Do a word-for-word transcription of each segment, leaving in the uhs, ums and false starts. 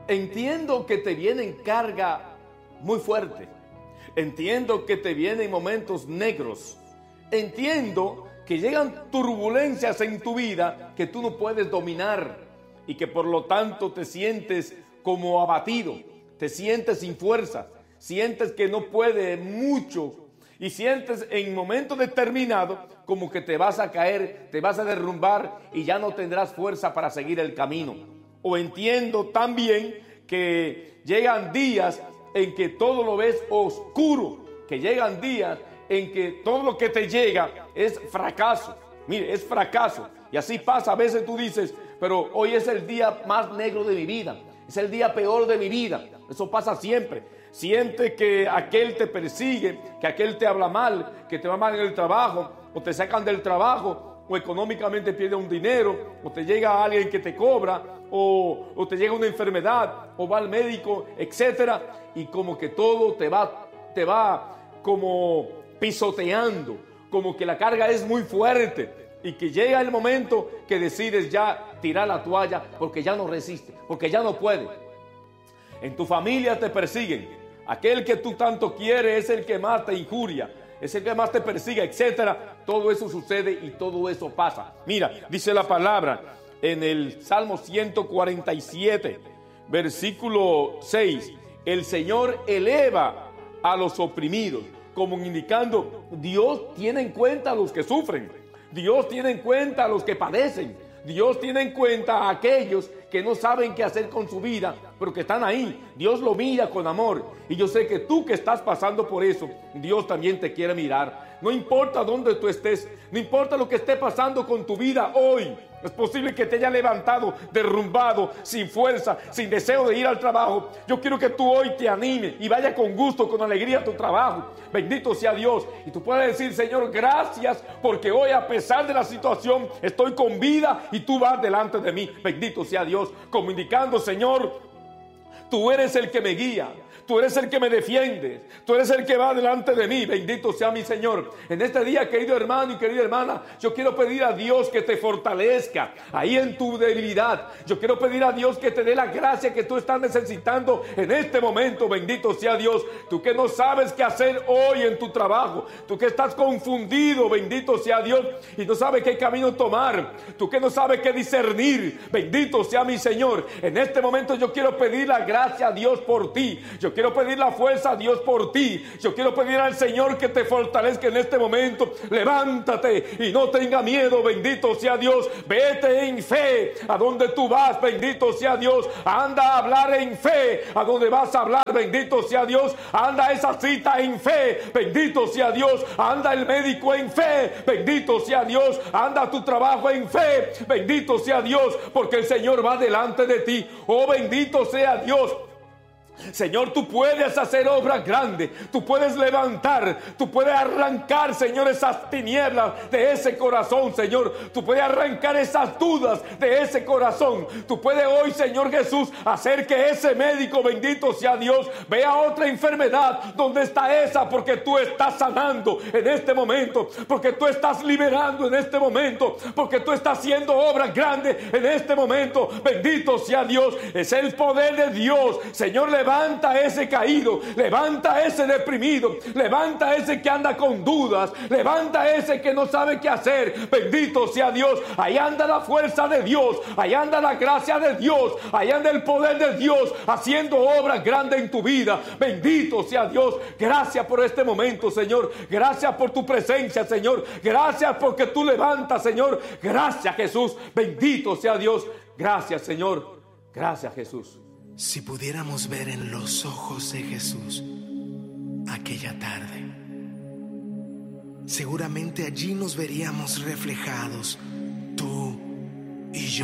entiendo que te vienen carga muy fuerte. Entiendo que te vienen momentos negros. Entiendo que llegan turbulencias en tu vida que tú no puedes dominar y que por lo tanto te sientes como abatido, te sientes sin fuerza, sientes que no puedes mucho y sientes en momento determinado como que te vas a caer, te vas a derrumbar y ya no tendrás fuerza para seguir el camino. O entiendo también que llegan días en que todo lo ves oscuro, que llegan días en que todo lo que te llega es fracaso. Mire, es fracaso. Y así pasa. A veces tú dices, pero hoy es el día más negro de mi vida. Es el día peor de mi vida. Eso pasa siempre. Siente que aquel te persigue, que aquel te habla mal, que te va mal en el trabajo, o te sacan del trabajo, o económicamente pierdes un dinero, o te llega alguien que te cobra, o, o te llega una enfermedad, o va al médico, etcétera. Y como que todo te va, te va como pisoteando, como que la carga es muy fuerte y que llega el momento que decides ya tirar la toalla porque ya no resiste, porque ya no puede. En tu familia te persiguen, aquel que tú tanto quieres es el que más te injuria, es el que más te persigue, etcétera. Todo eso sucede y todo eso pasa. Mira, dice la palabra en el Salmo ciento cuarenta y siete, versículo seis, el Señor eleva a los oprimidos, como indicando, Dios tiene en cuenta a los que sufren, Dios tiene en cuenta a los que padecen, Dios tiene en cuenta a aquellos que no saben qué hacer con su vida, pero que están ahí. Dios lo mira con amor. Y yo sé que tú que estás pasando por eso, Dios también te quiere mirar. No importa dónde tú estés, no importa lo que esté pasando con tu vida hoy. Es posible que te haya levantado derrumbado, sin fuerza, sin deseo de ir al trabajo. Yo quiero que tú hoy te animes y vaya con gusto, con alegría a tu trabajo. Bendito sea Dios. Y tú puedes decir, Señor, gracias, porque hoy a pesar de la situación estoy con vida y tú vas delante de mí. Bendito sea Dios. Como indicando, Señor, tú eres el que me guía. Tú eres el que me defiende. Tú eres el que va delante de mí. Bendito sea mi Señor. En este día, querido hermano y querida hermana, yo quiero pedir a Dios que te fortalezca ahí en tu debilidad. Yo quiero pedir a Dios que te dé la gracia que tú estás necesitando en este momento. Bendito sea Dios. Tú que no sabes qué hacer hoy en tu trabajo. Tú que estás confundido. Bendito sea Dios. Y no sabes qué camino tomar. Tú que no sabes qué discernir. Bendito sea mi Señor. En este momento yo quiero pedir la gracia a Dios por ti. Yo quiero pedir la fuerza a Dios por ti. Yo quiero pedir al Señor que te fortalezca en este momento. Levántate y no tenga miedo. Bendito sea Dios. Vete en fe a donde tú vas. Bendito sea Dios. Anda a hablar en fe a donde vas a hablar. Bendito sea Dios. Anda a esa cita en fe. Bendito sea Dios. Anda el médico en fe. Bendito sea Dios. Anda a tu trabajo en fe. Bendito sea Dios, porque el Señor va delante de ti. Oh, bendito sea Dios. Señor, tú puedes hacer obras grandes, tú puedes levantar, tú puedes arrancar, Señor, esas tinieblas de ese corazón, Señor. Tú puedes arrancar esas dudas de ese corazón. Tú puedes hoy, Señor Jesús, hacer que ese médico, bendito sea Dios, vea otra enfermedad donde está esa, porque tú estás sanando en este momento, porque tú estás liberando en este momento, porque tú estás haciendo obras grandes en este momento. Bendito sea Dios, es el poder de Dios. Señor, levanta Levanta a ese caído, levanta a ese deprimido, levanta a ese que anda con dudas, levanta a ese que no sabe qué hacer. Bendito sea Dios. Ahí anda la fuerza de Dios, ahí anda la gracia de Dios, ahí anda el poder de Dios haciendo obras grandes en tu vida. Bendito sea Dios. Gracias por este momento, Señor. Gracias por tu presencia, Señor. Gracias porque tú levantas, Señor. Gracias, Jesús. Bendito sea Dios. Gracias, Señor. Gracias, Jesús. Si pudiéramos ver en los ojos de Jesús aquella tarde, seguramente allí nos veríamos reflejados, tú y yo.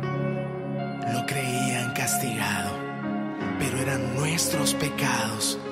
Lo creían castigado, pero eran nuestros pecados